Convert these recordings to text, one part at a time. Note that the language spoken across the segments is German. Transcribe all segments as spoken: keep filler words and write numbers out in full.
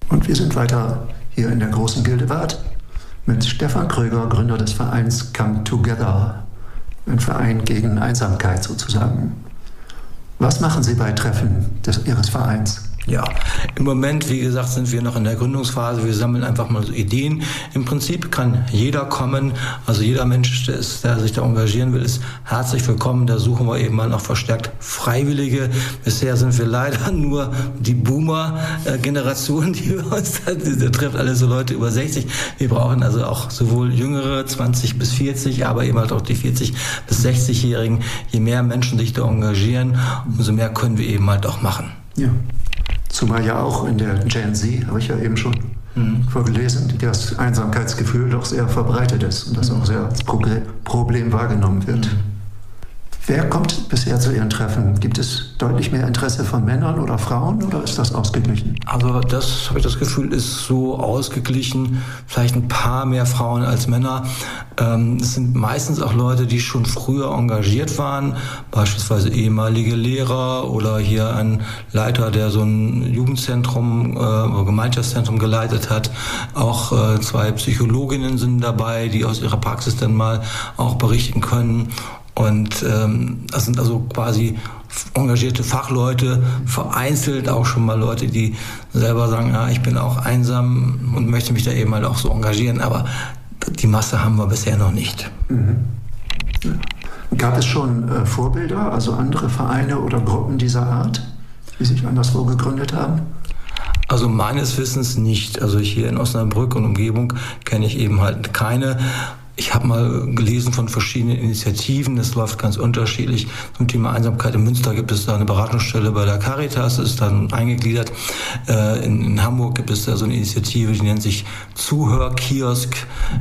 Und wir sind weiter hier in der großen Gildewart mit Stefan Kröger, Gründer des Vereins Come Together, ein Verein gegen Einsamkeit sozusagen. Was machen Sie bei Treffen des, Ihres Vereins? Ja, im Moment, wie gesagt, sind wir noch in der Gründungsphase. Wir sammeln einfach mal so Ideen. Im Prinzip kann jeder kommen, also jeder Mensch, der, ist, der sich da engagieren will, ist herzlich willkommen. Da suchen wir eben mal noch verstärkt Freiwillige. Bisher sind wir leider nur die Boomer-Generation, die wir uns da, die trifft alle so Leute über sechzig. Wir brauchen also auch sowohl Jüngere, zwanzig bis vierzig, aber eben halt auch die vierzig bis sechzig-Jährigen. Je mehr Menschen sich da engagieren, umso mehr können wir eben halt auch machen. Ja. Zumal ja auch in der Gen Z, habe ich ja eben schon mhm. vorgelesen, das Einsamkeitsgefühl doch sehr verbreitet ist und das mhm. auch sehr als Problem wahrgenommen wird. Mhm. Wer kommt bisher zu Ihren Treffen? Gibt es deutlich mehr Interesse von Männern oder Frauen oder ist das ausgeglichen? Also das, habe ich das Gefühl, ist so ausgeglichen. Vielleicht ein paar mehr Frauen als Männer. Ähm, es sind meistens auch Leute, die schon früher engagiert waren, beispielsweise ehemalige Lehrer oder hier ein Leiter, der so ein Jugendzentrum, äh, Gemeinschaftszentrum geleitet hat. Auch äh, zwei Psychologinnen sind dabei, die aus ihrer Praxis dann mal auch berichten können. Und ähm, das sind also quasi engagierte Fachleute, vereinzelt auch schon mal Leute, die selber sagen, ja, ich bin auch einsam und möchte mich da eben halt auch so engagieren, aber die Masse haben wir bisher noch nicht. Mhm. Ja. Gab es schon äh, Vorbilder, also andere Vereine oder Gruppen dieser Art, die sich anderswo gegründet haben? Also meines Wissens nicht. Also hier in Osnabrück und Umgebung kenne ich eben halt keine. Ich habe mal gelesen von verschiedenen Initiativen, das läuft ganz unterschiedlich. Zum Thema Einsamkeit in Münster gibt es da eine Beratungsstelle bei der Caritas, das ist dann eingegliedert. In, in Hamburg gibt es da so eine Initiative, die nennt sich Zuhörkiosk.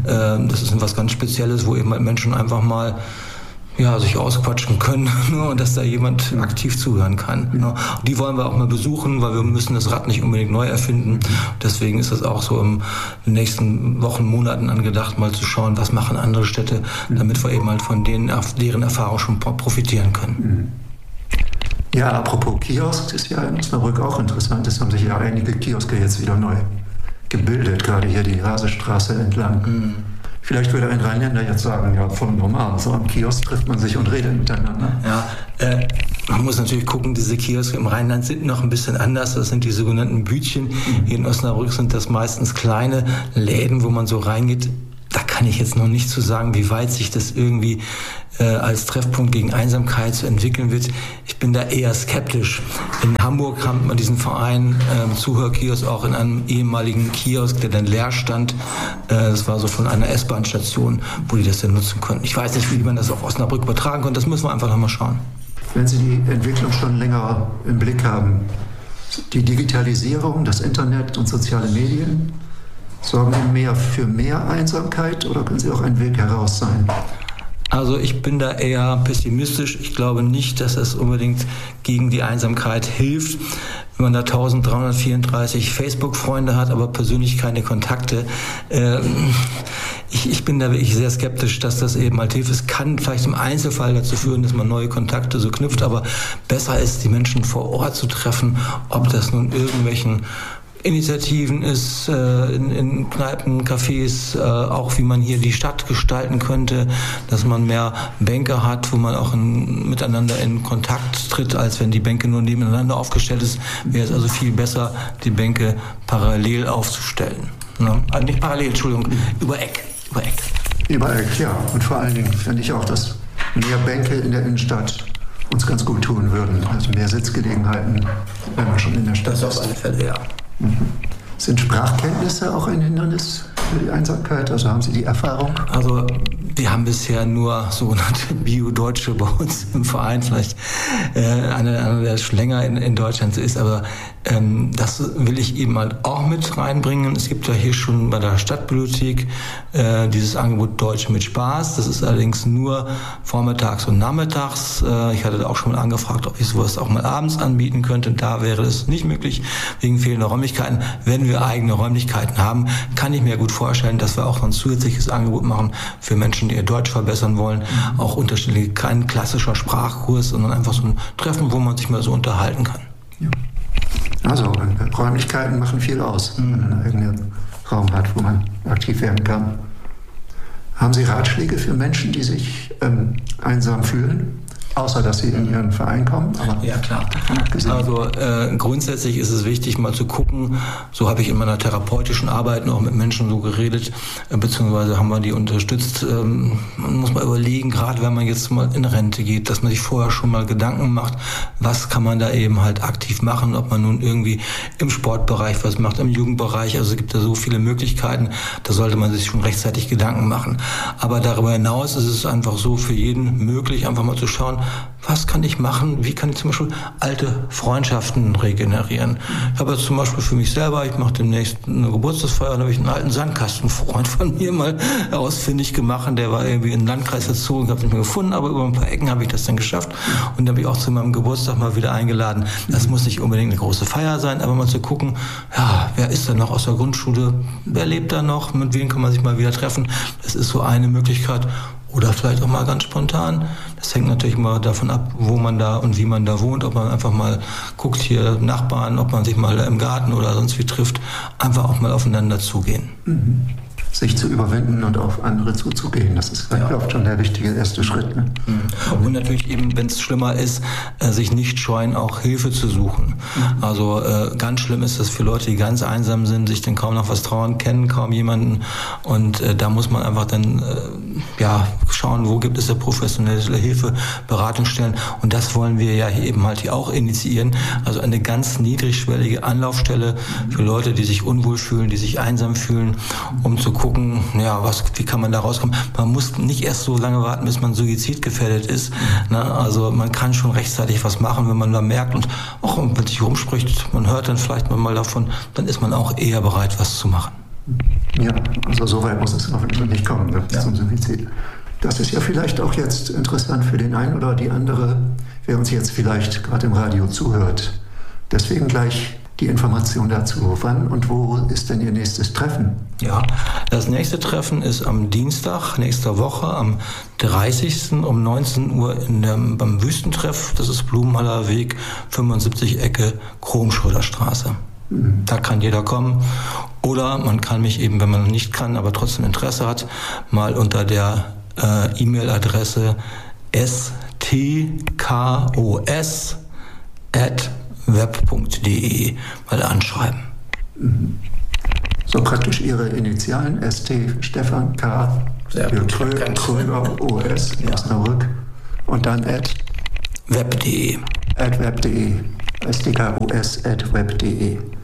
Das ist was ganz Spezielles, wo eben halt Menschen einfach mal ja, sich ausquatschen können und dass da jemand aktiv zuhören kann. Ja. Die wollen wir auch mal besuchen, weil wir müssen das Rad nicht unbedingt neu erfinden. Deswegen ist es auch so in den nächsten Wochen, Monaten angedacht, mal zu schauen, was machen andere Städte, damit wir eben halt von denen, deren Erfahrung schon profitieren können. Ja, apropos Kiosk, ist ja in Osnabrück auch interessant. Es haben sich ja einige Kioske jetzt wieder neu gebildet, gerade hier die Rasestraße entlang. Mhm. Vielleicht würde ein Rheinländer jetzt sagen, ja, voll normal. So am Kiosk trifft man sich und redet miteinander. Ja, äh, man muss natürlich gucken, diese Kioske im Rheinland sind noch ein bisschen anders. Das sind die sogenannten Bütchen. Mhm. Hier in Osnabrück sind das meistens kleine Läden, wo man so reingeht. Da kann ich jetzt noch nicht zu sagen, wie weit sich das irgendwie äh, als Treffpunkt gegen Einsamkeit so entwickeln wird. Ich bin da eher skeptisch. In Hamburg haben wir diesen Verein äh, Zuhörkiosk auch in einem ehemaligen Kiosk, der dann leer stand. Äh, das war so von einer S-Bahn-Station, wo die das dann nutzen konnten. Ich weiß nicht, wie man das auf Osnabrück übertragen konnte. Das müssen wir einfach noch mal schauen. Wenn Sie die Entwicklung schon länger im Blick haben, die Digitalisierung, das Internet und soziale Medien, sorgen Sie mehr für mehr Einsamkeit oder können Sie auch ein Weg heraus sein? Also ich bin da eher pessimistisch. Ich glaube nicht, dass es unbedingt gegen die Einsamkeit hilft. Wenn man da eintausenddreihundertvierunddreißig Facebook-Freunde hat, aber persönlich keine Kontakte. Äh, ich, ich bin da wirklich sehr skeptisch, dass das eben halt hilft. Es kann vielleicht im Einzelfall dazu führen, dass man neue Kontakte so knüpft, aber besser ist, die Menschen vor Ort zu treffen, ob das nun irgendwelchen Initiativen ist, äh, in, in Kneipen, Cafés, äh, auch wie man hier die Stadt gestalten könnte, dass man mehr Bänke hat, wo man auch in, miteinander in Kontakt tritt, als wenn die Bänke nur nebeneinander aufgestellt ist, wäre es also viel besser, die Bänke parallel aufzustellen. Ne? Also nicht parallel, Entschuldigung, über Eck, über Eck. Über Eck, ja. Und vor allen Dingen finde ich auch, dass mehr Bänke in der Innenstadt uns ganz gut tun würden. Also mehr Sitzgelegenheiten, wenn man schon in der Stadt ist. Das auf alle Fälle, ja. Mhm. Sind Sprachkenntnisse auch ein Hindernis für die Einsamkeit? Also haben Sie die Erfahrung? Also wir haben bisher nur sogenannte Bio-Deutsche bei uns im Verein, vielleicht äh, einer, einer, der schon länger in, in Deutschland ist, aber ähm, das will ich eben halt auch mit reinbringen. Es gibt ja hier schon bei der Stadtbibliothek äh, dieses Angebot Deutsch mit Spaß. Das ist allerdings nur vormittags und nachmittags. Äh, ich hatte auch schon mal angefragt, ob ich sowas auch mal abends anbieten könnte. Da wäre es nicht möglich, wegen fehlender Räumlichkeiten. Wenn wir eigene Räumlichkeiten haben, kann ich mir gut vorstellen, dass wir auch ein zusätzliches Angebot machen für Menschen, die ihr Deutsch verbessern wollen. Mhm. Auch unterschiedliche, kein klassischer Sprachkurs, sondern einfach so ein Treffen, wo man sich mal so unterhalten kann. Ja. Also Räumlichkeiten machen viel aus, wenn man einen eigenen Raum hat, wo man aktiv werden kann. Haben Sie Ratschläge für Menschen, die sich ähm, einsam fühlen? Außer, dass sie in ihren Verein kommen. Aber ja, klar. Also äh, grundsätzlich ist es wichtig, mal zu gucken, so habe ich in meiner therapeutischen Arbeit noch mit Menschen so geredet, äh, beziehungsweise haben wir die unterstützt. Ähm, man muss mal überlegen, gerade wenn man jetzt mal in Rente geht, dass man sich vorher schon mal Gedanken macht, was kann man da eben halt aktiv machen, ob man nun irgendwie im Sportbereich was macht, im Jugendbereich. Also es gibt da so viele Möglichkeiten, da sollte man sich schon rechtzeitig Gedanken machen. Aber darüber hinaus ist es einfach so für jeden möglich, einfach mal zu schauen, was kann ich machen, wie kann ich zum Beispiel alte Freundschaften regenerieren. Ich habe jetzt zum Beispiel für mich selber, ich mache demnächst eine Geburtstagsfeier, da habe ich einen alten Sandkastenfreund von mir mal ausfindig gemacht, der war irgendwie in den Landkreis gezogen, ich habe es nicht mehr gefunden, aber über ein paar Ecken habe ich das dann geschafft und da habe ich auch zu meinem Geburtstag mal wieder eingeladen. Das muss nicht unbedingt eine große Feier sein, aber mal zu gucken, ja, wer ist da noch aus der Grundschule, wer lebt da noch, mit wem kann man sich mal wieder treffen, das ist so eine Möglichkeit. Oder vielleicht auch mal ganz spontan. Das hängt natürlich mal davon ab, wo man da und wie man da wohnt. Ob man einfach mal guckt, hier Nachbarn, ob man sich mal im Garten oder sonst wie trifft. Einfach auch mal aufeinander zugehen. Mhm. Sich zu überwinden und auf andere zuzugehen, das ist ja oft schon der wichtige erste Schritt. Ne? Mhm. Und natürlich eben, wenn es schlimmer ist, äh, sich nicht scheuen, auch Hilfe zu suchen. Mhm. Also äh, ganz schlimm ist das für Leute, die ganz einsam sind, sich dann kaum noch was trauen, kennen kaum jemanden. Und äh, da muss man einfach dann äh, ja schauen, wo gibt es da professionelle Hilfe, Beratungsstellen. Und das wollen wir ja eben halt hier auch initiieren. Also eine ganz niedrigschwellige Anlaufstelle für Leute, die sich unwohl fühlen, die sich einsam fühlen, um zu gucken, ja, was, wie kann man da rauskommen. Man muss nicht erst so lange warten, bis man suizidgefährdet ist. Ne? Also man kann schon rechtzeitig was machen, wenn man da merkt und auch wenn sich rumspricht, man hört dann vielleicht mal davon, dann ist man auch eher bereit, was zu machen. Ja, also so weit muss es hoffentlich nicht kommen, ne, ja. zum Suizid. Das ist ja vielleicht auch jetzt interessant für den einen oder die andere, wer uns jetzt vielleicht gerade im Radio zuhört. Deswegen gleich die Information dazu. Wann und wo ist denn Ihr nächstes Treffen? Ja, das nächste Treffen ist am Dienstag nächster Woche, am dreißigsten um neunzehn Uhr in der, beim Wüstentreff. Das ist Blumenhaller Weg fünfundsiebzig Ecke Kronschröder-Straße. Mhm. Da kann jeder kommen. Oder man kann mich eben, wenn man nicht kann, aber trotzdem Interesse hat, mal unter der äh, E-Mail-Adresse s t k o s at web punkt de mal anschreiben. So praktisch Ihre Initialen, S T, Stefan, K, Kröger, O S, Osnabrück und dann at web punkt de. At web punkt de. S T K O S at web punkt de.